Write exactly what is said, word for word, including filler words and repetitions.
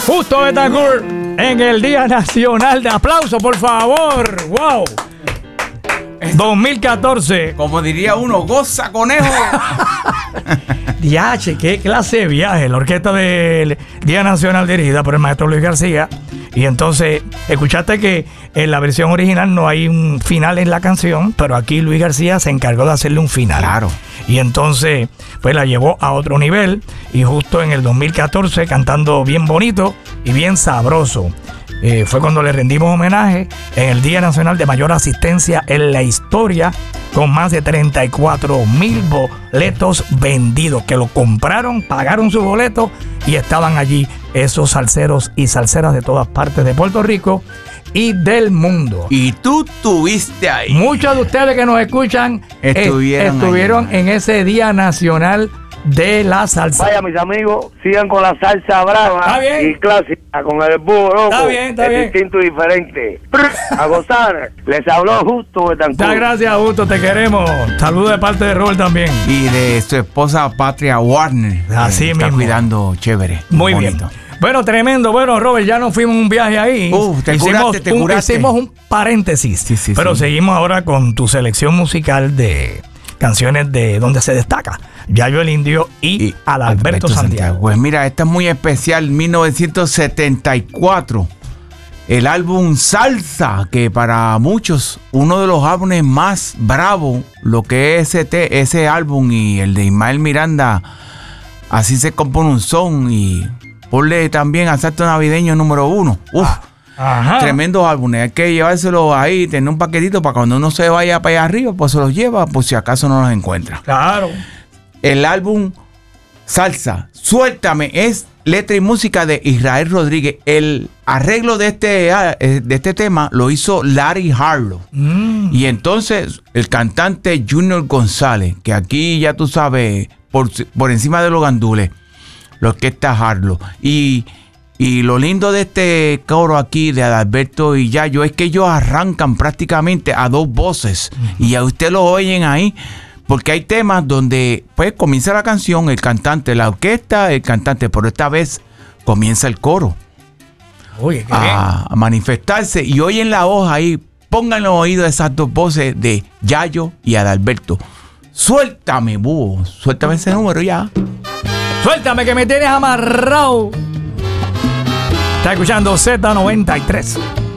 Justo Betancourt en el Día Nacional de Aplauso, por favor. ¡Wow! dos mil catorce. Como diría uno, goza, conejo. Diache, qué clase de viaje. La orquesta del Día Nacional dirigida por el maestro Luis García. Y entonces, escuchaste que en la versión original no hay un final en la canción, pero aquí Luis García se encargó de hacerle un final. Claro. Y entonces, pues la llevó a otro nivel. Y justo en el dos mil catorce, cantando bien bonito y bien sabroso. Eh, fue cuando le rendimos homenaje en el Día Nacional de Mayor Asistencia en la historia, con más de treinta y cuatro mil boletos vendidos, que lo compraron, pagaron su boleto y estaban allí esos salseros y salseras de todas partes de Puerto Rico y del mundo. Y tú estuviste ahí. Muchos de ustedes que nos escuchan estuvieron, eh, estuvieron en ese Día Nacional de la Salsa. Vaya, mis amigos, sigan con la salsa brava y clásica, con el búho loco. Está bien, está es bien. distinto y diferente. A gozar. Les habló Justo Betancourt. Muchas gracias, Justo, te queremos. Saludos de parte de Robert también. Y de su esposa Patria Warner. Así está mismo. cuidando chévere. Muy bonito. bien. Bueno, tremendo. Bueno, Robert, ya nos fuimos un viaje ahí. Uh, te hicimos, curaste, te un, curaste. hicimos un paréntesis. Sí, sí, pero sí. seguimos ahora con tu selección musical de canciones de donde se destaca Yayo el Indio y, y Adalberto, Alberto Santiago. Santiago. Pues mira, esta es muy especial. mil novecientos setenta y cuatro. El álbum Salsa, que para muchos, uno de los álbumes más bravos, lo que es ese, ese álbum y el de Ismael Miranda, así se compone un son. Y ponle también Asalto Navideño número uno. Uf. Ah. Ajá. Tremendos álbumes, hay que llevárselo ahí, tener un paquetito para cuando uno se vaya para allá arriba, pues se los lleva, por si acaso no los encuentra. Claro. El álbum Salsa, Suéltame, es letra y música de Israel Rodríguez. El arreglo de este, de este tema lo hizo Larry Harlow. Mm. Y entonces el cantante Junior González, que aquí ya tú sabes, por, por encima de los gandules, la orquesta Harlow. Y Y lo lindo de este coro aquí de Adalberto y Yayo es que ellos arrancan prácticamente a dos voces. Uh-huh. Y a usted lo oyen ahí, porque hay temas donde pues comienza la canción, el cantante, la orquesta, el cantante, pero esta vez comienza el coro. Oye, qué a, bien. a manifestarse y oyen la voz ahí, pongan los oídos a esas dos voces de Yayo y Adalberto. Suéltame, búho, suéltame ese número ya. Suéltame que me tienes amarrado. Está escuchando Z noventa y tres.